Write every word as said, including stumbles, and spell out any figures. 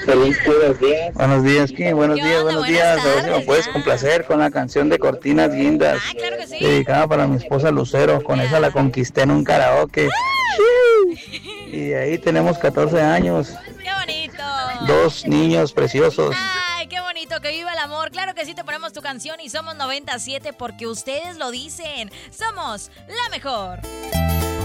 Feliz buenos días. Buenos días, Kim. Buenos días, onda? buenos Buenas días. A ver si tardes, me puedes ya. complacer con la canción de Cortinas Guindas. Ah, claro que sí. Dedicada para mi esposa Lucero. Con esa la conquisté en un karaoke. Y ahí tenemos catorce años. ¡Qué bonito! Dos niños preciosos. ¡Ay, qué bonito! ¡Que viva el amor! Claro que sí, te ponemos tu canción y somos noventa y siete porque ustedes lo dicen. Somos la mejor.